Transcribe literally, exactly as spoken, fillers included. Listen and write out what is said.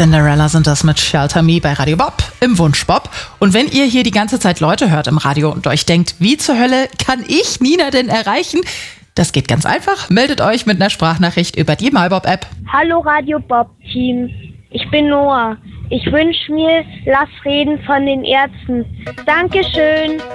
Cinderella sind das mit Shelter Me bei Radio Bob im Wunschbob. Und wenn ihr hier die ganze Zeit Leute hört im Radio und euch denkt, wie zur Hölle kann ich Nina denn erreichen? Das geht ganz einfach. Meldet euch mit einer Sprachnachricht über die MyBob-App. Hallo Radio Bob-Team, ich bin Noah. Ich wünsche mir Lass reden von den Ärzten. Dankeschön.